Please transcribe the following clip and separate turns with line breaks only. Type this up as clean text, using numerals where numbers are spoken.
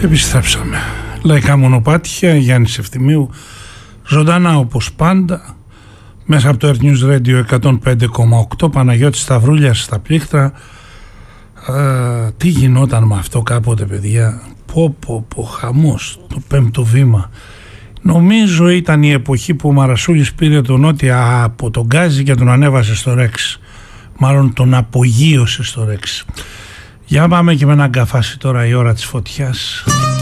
Επιστρέψαμε. Λαϊκά μονοπάτια, Γιάννης Ευθυμίου, ζωντανά όπως πάντα, μέσα από το Earth News Radio 105,8, Παναγιώτης Σταυρούλιας στα πλήκτρα. Τι γινόταν με αυτό κάποτε, παιδιά? Χαμός, το πέμπτο βήμα. Νομίζω ήταν η εποχή που ο Μαρασούλης πήρε τον Νότια από τον Γκάζι και τον ανέβασε στο Ρεξ. Μάλλον τον απογείωσε στο Ρεξ. Για πάμε και με έναν καφάσι τώρα, η ώρα της φωτιάς.